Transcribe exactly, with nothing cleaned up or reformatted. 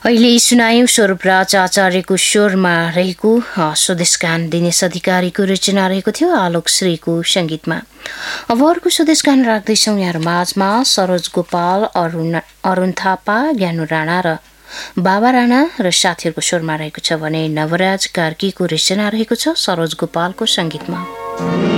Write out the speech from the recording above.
अहिले सुनायौं स्वरूपराज आचार्यको स्वरमा रहेको स्वदेश गान दिनेश अधिकारीको रचना रहेको थियो आलोक श्रीको संगीतमा। अब अर्को स्वदेश गान राख्दैछौँ यहाँ माझमा। सरोज गोपाल, अरुण अरुण थापा, ज्ञानु राणा र बाबा राणा र साथीहरूको स्वरमा रहेको छ भने नवराज कार्कीको रचना रहेको छ सरोज गोपालको संगीतमा।